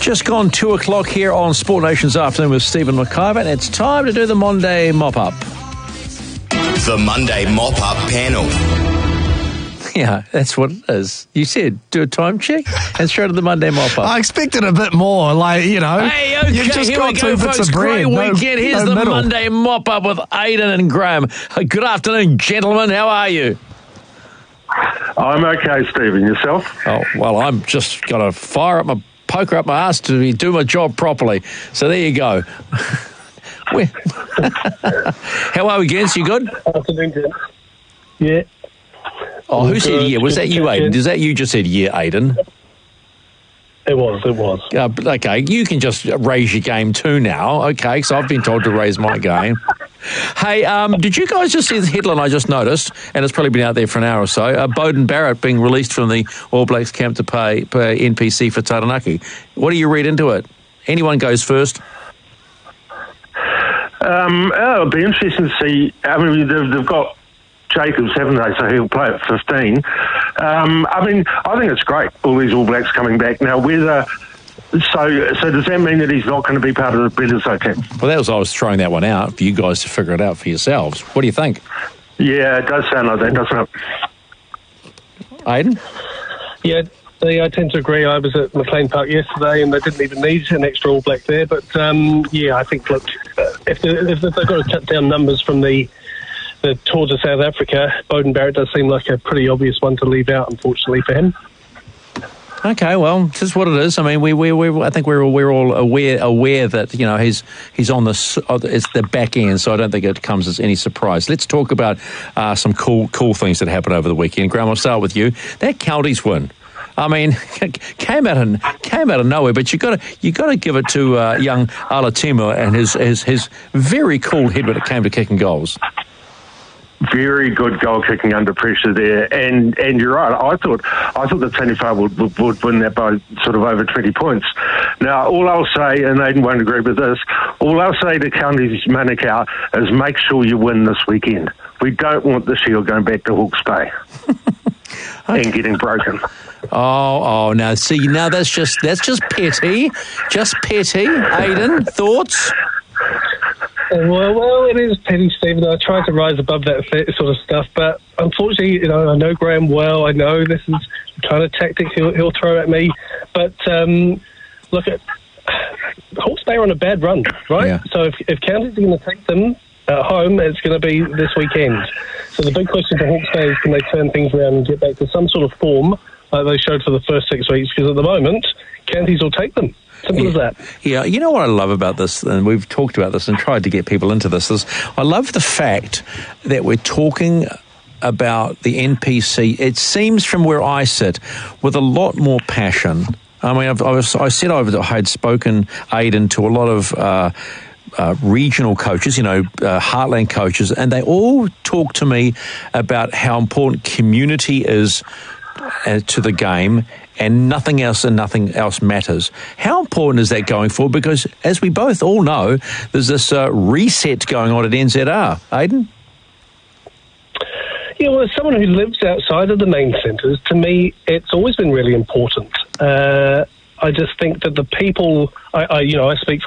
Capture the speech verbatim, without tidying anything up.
Just gone two o'clock here on Sport Nation's Afternoon with Stephen McIver, and it's time to do the Monday mop-up. The Monday mop-up panel. Yeah, that's what it is. You said do a time check and straight to the Monday mop-up. I expected a bit more, like, you know. Hey, okay, you've just here got we go, two bits folks. of bread. Great No, weekend. Here's no the middle. Monday mop-up with Aidan and Graham. Good afternoon, gentlemen. How are you? I'm okay, Stephen. Yourself? Oh, well, I'm just got to fire up my poker up my ass to do my job properly. So there you go. Where- How are we, gents? You good? Afternoon, gents. Yeah. Oh, who said yeah? Was that you, Aidan? Is that you just said yeah, Aidan? It was, it was. Uh, okay, you can just raise your game too now. Okay, so I've been told to raise my game. Hey, um, did you guys just see the headline I just noticed, and it's probably been out there for an hour or so, uh, Beauden Barrett being released from the All Blacks camp to pay, pay N P C for Taranaki. What do you read into it? Anyone goes first? Um, oh, it'll be interesting to see. I mean, they've, they've got Jacobs, haven't they? So he'll play at fifteen. Um, I mean, I think it's great, all these All Blacks coming back. Now, whether... So, so does that mean that he's not going to be part of the Bledisloe team? Well, that was I was throwing that one out for you guys to figure it out for yourselves. What do you think? Yeah, it does sound like that, doesn't it? Aidan? Yeah, I I tend to agree. I was at McLean Park yesterday, and they didn't even need an extra All Black there. But um, yeah, I think look, if, they, if they've got to cut down numbers from the the tour to South Africa, Beauden Barrett does seem like a pretty obvious one to leave out, unfortunately for him. Okay, well, this is what it is. I mean, we we, we I think we're we're all aware aware that you know he's he's on the it's the back end, so I don't think it comes as any surprise. Let's talk about uh, some cool cool things that happened over the weekend. Graham, I'll start with you. That Counties win. I mean, came out of came out of nowhere, but you got to you got to give it to uh, young Alatimo and his, his his very cool head when it came to kicking goals. Very good goal kicking under pressure there, and and you're right. I thought I thought that Taniwha would, would would win that by sort of over twenty points. Now, all I'll say, and Aidan won't agree with this, all I'll say to Counties Manukau is make sure you win this weekend. We don't want the Shield going back to Hawke's Bay okay. and getting broken. Oh, oh, now see, now that's just that's just petty, just petty. Aidan, thoughts? Well, well, it is petty, Stephen. I try to rise above that sort of stuff, but unfortunately, you know, I know Graham well. I know this is the kind of tactics he'll, he'll throw at me. But um, look, at Hawke's Bay are on a bad run, right? Yeah. So if, if Counties are going to take them at home, it's going to be this weekend. So the big question for Hawke's Bay is, can they turn things around and get back to some sort of form like they showed for the first six weeks? Because at the moment, Counties will take them. Simple yeah. as that. Yeah, you know what I love about this, and we've talked about this and tried to get people into this, is I love the fact that we're talking about the N P C, it seems from where I sit, with a lot more passion. I mean, I've, I, was, I said I had spoken, Aidan, to a lot of uh, uh, regional coaches, you know, uh, heartland coaches, and they all talk to me about how important community is uh, to the game, and nothing else and nothing else matters. How important is that going forward? Because, as we both all know, there's this uh, reset going on at N Z R. Aidan? Yeah, well, as someone who lives outside of the main centres, to me, it's always been really important. Uh, I just think that the people, I, I you know, I speak